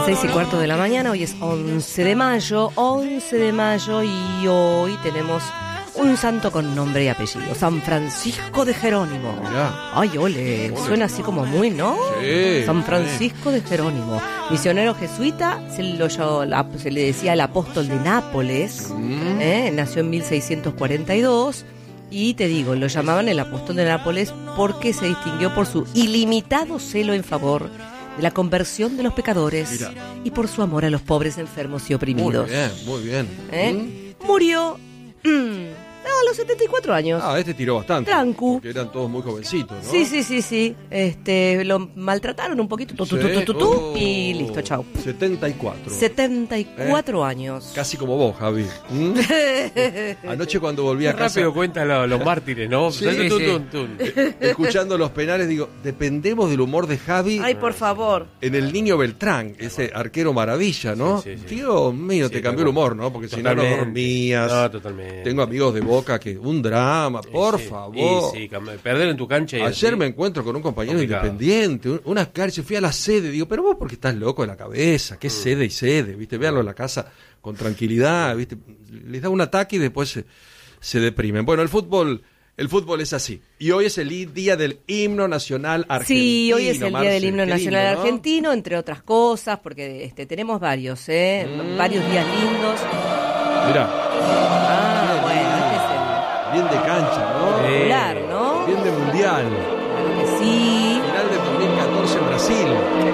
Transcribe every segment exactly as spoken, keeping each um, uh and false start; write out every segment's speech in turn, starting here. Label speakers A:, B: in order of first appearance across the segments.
A: Seis y cuarto de la mañana, hoy es once de mayo, once de mayo y hoy tenemos un santo con nombre y apellido, San Francisco de Jerónimo.
B: Mirá.
A: Ay, ole, ole, suena así como muy, ¿no?
B: Sí.
A: San Francisco de Jerónimo, misionero jesuita, se, lo, se le decía el apóstol de Nápoles, mm. ¿eh? Nació en mil seiscientos cuarenta y dos. Y te digo, lo llamaban el apóstol de Nápoles porque se distinguió por su ilimitado celo en favor de la conversión de los pecadores. Mira. Y por su amor a los pobres, enfermos y oprimidos.
B: Muy bien, muy bien.
A: ¿Eh? ¿Mm? Murió mmm, a los setenta y cuatro años.
B: Ah, este tiró bastante.
A: Trancu.
B: Porque eran todos muy jovencitos, ¿no?
A: Sí, sí, sí, sí. Este, lo maltrataron un poquito. Tu, tu, tu, tu, tu, tu, oh, y listo, chau.
B: setenta y cuatro.
A: setenta y cuatro
B: ¿Eh?
A: años.
B: Casi como vos, Javi. ¿Mm? Anoche cuando volví a
C: Qué
B: casa...
C: rápido cuentan los, los mártires, ¿no?
B: Sí,
C: sí,
B: tun,
C: sí.
B: Tun, tun. Escuchando los penales, digo, dependemos del humor de Javi.
A: Ay, por favor.
B: En el Niño Beltrán, ese arquero maravilla, ¿no?
C: Sí, sí, sí.
B: Dios mío,
C: Sí,
B: te cambió el humor, ¿no? Porque si no, no dormías.
C: No, totalmente.
B: Tengo amigos de Boca que... Un drama, por
C: sí,
B: favor.
C: Sí, sí, perder en tu cancha. Y
B: Ayer
C: así,
B: me encuentro con un compañero
C: complicado.
B: Independiente, un, una cárcel, fui a la sede, digo, pero vos porque estás loco de la cabeza, qué mm. sede y sede, ¿viste? Véanlo en la casa con tranquilidad, ¿viste? Les da un ataque y después se, se deprimen. Bueno, el fútbol... El fútbol es así. Y hoy es el día del himno nacional argentino.
A: Sí, hoy es el
B: Marce,
A: día del himno nacional
B: lindo, ¿no?
A: argentino, entre otras cosas, porque este, tenemos varios, ¿eh? Mm. Varios días lindos.
B: Mirá.
A: Ah, bueno, este es el...
B: Bien de cancha, ¿no?
A: Popular, ¿no?
B: Bien de mundial.
A: Claro que sí.
B: Final del dos mil catorce en Brasil.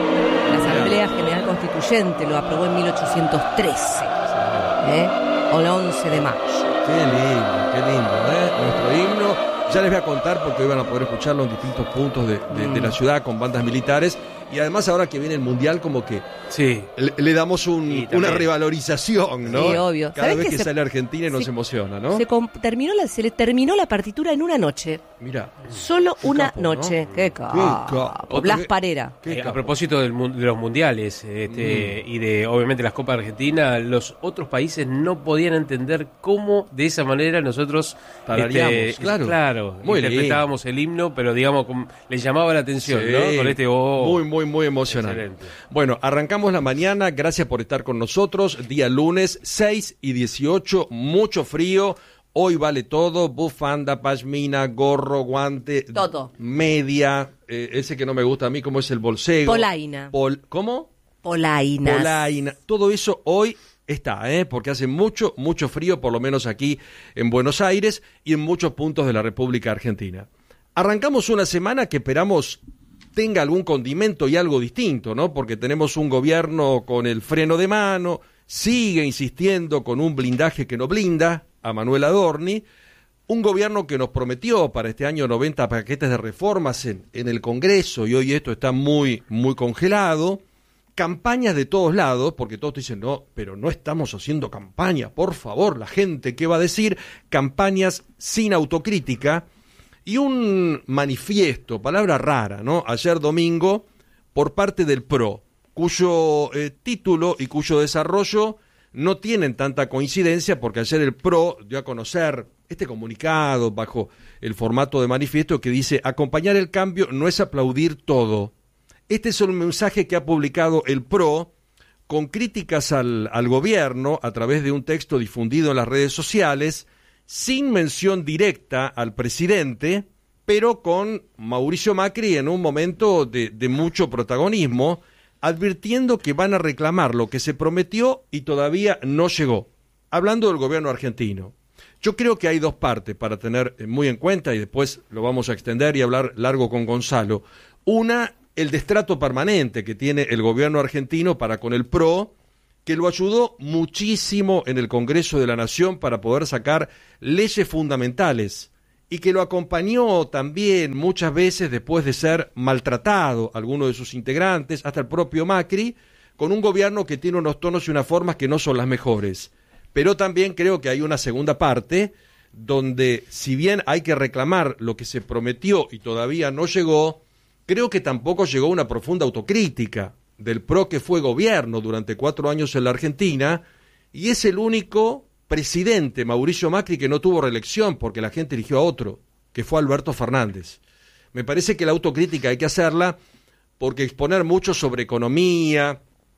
A: La Asamblea General Constituyente lo aprobó en mil ochocientos trece. ¿Eh? O el once de mayo.
B: Qué lindo, qué lindo, ¿eh? Nuestro himno. Ya les voy a contar porque hoy van a poder escucharlo en distintos puntos de, de, mm. de la ciudad con bandas militares. Y además ahora que viene el Mundial como que
C: sí.
B: le, le damos un, una revalorización, ¿no?
A: Sí, obvio.
B: Cada vez
A: que
B: que
A: se,
B: sale Argentina y nos
A: se,
B: emociona, ¿no?
A: Se, terminó la, se le terminó la partitura en una noche.
B: Mira.
A: Solo una
B: capo,
A: noche.
B: ¿no?
A: Qué capo. Blas Parera.
C: Eh, a propósito del, de los mundiales este, mm. y de obviamente las Copas de Argentina, los otros países no podían entender cómo de esa manera nosotros
B: tararíamos,
C: este,
B: claro.
C: claro
B: Muy
C: interpretábamos
B: lindo.
C: El himno, pero digamos con, les llamaba la atención,
B: sí.
C: ¿no? Con este oh,
B: muy, muy, muy emocionante.
C: Excelente.
B: Bueno, arrancamos la mañana, gracias por estar con nosotros, día lunes seis y dieciocho, mucho frío. Hoy vale todo, bufanda, pashmina, gorro, guante,
A: todo.
B: Media, eh, ese que no me gusta a mí, como es el bolsego.
A: Polaina.
B: Pol, ¿Cómo?
A: Polainas.
B: Polaina. Todo eso hoy está, ¿eh? Porque hace mucho, mucho frío, por lo menos aquí en Buenos Aires y en muchos puntos de la República Argentina. Arrancamos una semana que esperamos tenga algún condimento y algo distinto, ¿no? Porque tenemos un gobierno con el freno de mano, sigue insistiendo con un blindaje que no blinda, a Manuel Adorni, un gobierno que nos prometió para este año noventa paquetes de reformas en, en el Congreso y hoy esto está muy, muy congelado, campañas de todos lados, porque todos dicen, no, pero no estamos haciendo campaña, por favor, la gente, ¿qué va a decir? Campañas sin autocrítica y un manifiesto, palabra rara, ¿no? Ayer domingo, por parte del P R O, cuyo eh, título y cuyo desarrollo no tienen tanta coincidencia porque ayer el P R O dio a conocer este comunicado bajo el formato de manifiesto que dice acompañar el cambio no es aplaudir todo. Este es un mensaje que ha publicado el P R O con críticas al, al gobierno a través de un texto difundido en las redes sociales sin mención directa al presidente, pero con Mauricio Macri en un momento de, de mucho protagonismo, advirtiendo que van a reclamar lo que se prometió y todavía no llegó. Hablando del gobierno argentino, yo creo que hay dos partes para tener muy en cuenta y después lo vamos a extender y hablar largo con Gonzalo. Una, el destrato permanente que tiene el gobierno argentino para con el P R O, que lo ayudó muchísimo en el Congreso de la Nación para poder sacar leyes fundamentales y que lo acompañó también muchas veces después de ser maltratado alguno de sus integrantes, hasta el propio Macri, con un gobierno que tiene unos tonos y unas formas que no son las mejores. Pero también creo que hay una segunda parte donde, si bien hay que reclamar lo que se prometió y todavía no llegó, creo que tampoco llegó una profunda autocrítica del P R O que fue gobierno durante cuatro años en la Argentina y es el único presidente, Mauricio Macri, que no tuvo reelección porque la gente eligió a otro, que fue Alberto Fernández. Me parece que la autocrítica hay que hacerla porque exponer mucho sobre economía,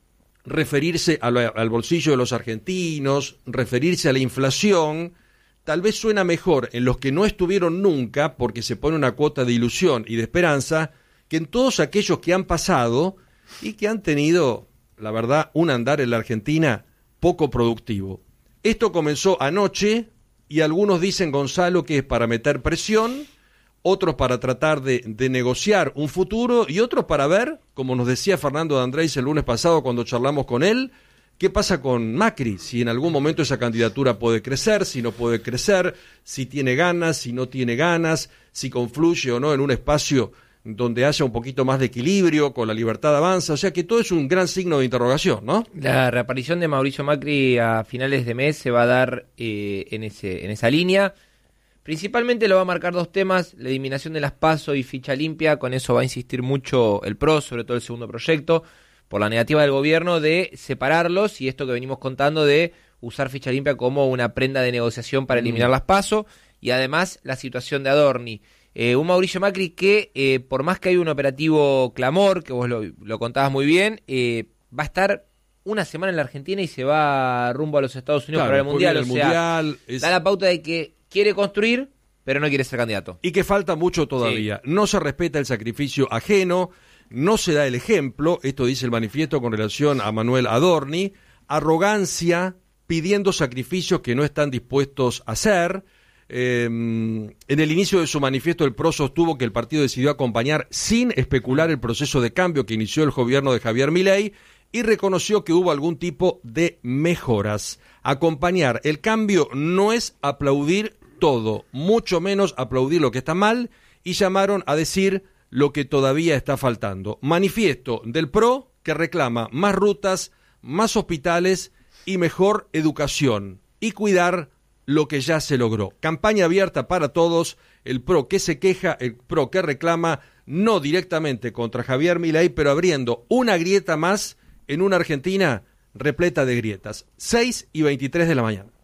B: referirse a lo, al bolsillo de los argentinos, referirse a la inflación, tal vez suena mejor en los que no estuvieron nunca, porque se pone una cuota de ilusión y de esperanza, que en todos aquellos que han pasado y que han tenido, la verdad, un andar en la Argentina poco productivo. Esto comenzó anoche y algunos dicen, Gonzalo, que es para meter presión, otros para tratar de, de negociar un futuro y otros para ver, como nos decía Fernando de Andrés el lunes pasado cuando charlamos con él, qué pasa con Macri, si en algún momento esa candidatura puede crecer, si no puede crecer, si tiene ganas, si no tiene ganas, si confluye o no en un espacio donde haya un poquito más de equilibrio, con la libertad avanza, o sea que todo es un gran signo de interrogación, ¿no?
D: La reaparición de Mauricio Macri a finales de mes se va a dar eh, en ese en esa línea. Principalmente lo va a marcar dos temas, la eliminación de las PASO y ficha limpia, con eso va a insistir mucho el P R O, sobre todo el segundo proyecto, por la negativa del gobierno de separarlos y esto que venimos contando de usar ficha limpia como una prenda de negociación para eliminar mm. las PASO, y además la situación de Adorni. Eh, un Mauricio Macri que, eh, por más que hay un operativo Clamor, que vos lo, lo contabas muy bien, eh, va a estar una semana en la Argentina y se va rumbo a los Estados Unidos, claro, para el Mundial.
B: El
D: o sea,
B: mundial es...
D: da la pauta de que quiere construir, pero no quiere ser candidato.
B: Y que falta mucho todavía. Sí. No se respeta el sacrificio ajeno, no se da el ejemplo, esto dice el manifiesto con relación a Manuel Adorni, arrogancia, pidiendo sacrificios que no están dispuestos a hacer. Eh, en el inicio de su manifiesto el P R O sostuvo que el partido decidió acompañar sin especular el proceso de cambio que inició el gobierno de Javier Milei y reconoció que hubo algún tipo de mejoras. Acompañar el cambio no es aplaudir todo, mucho menos aplaudir lo que está mal, y llamaron a decir lo que todavía está faltando. Manifiesto del P R O que reclama más rutas, más hospitales y mejor educación y cuidar lo que ya se logró. Campaña abierta para todos, el P R O que se queja, el P R O que reclama, no directamente contra Javier Milei, pero abriendo una grieta más en una Argentina repleta de grietas. seis y veintitrés de la mañana.